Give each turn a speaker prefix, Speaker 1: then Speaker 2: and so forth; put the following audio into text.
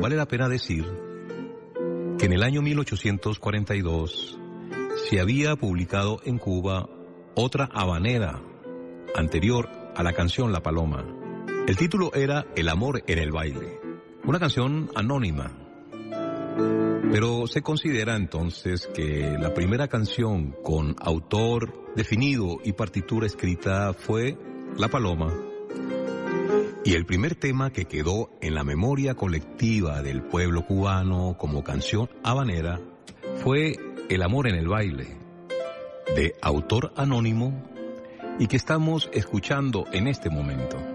Speaker 1: vale la pena decir que en el año 1842 se había publicado en Cuba otra habanera anterior a la canción La Paloma. El título era El amor en el baile, una canción anónima. Pero se considera entonces que la primera canción con autor definido y partitura escrita fue La Paloma. Y el primer tema que quedó en la memoria colectiva del pueblo cubano como canción habanera fue El amor en el baile, de autor anónimo y que estamos escuchando en este momento.